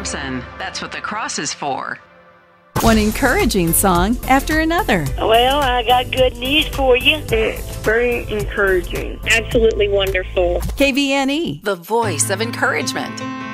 Thompson. That's what the cross is for. One encouraging song after another. Well, I got good news for you. It's very encouraging. Absolutely wonderful. KVNE, The voice of encouragement.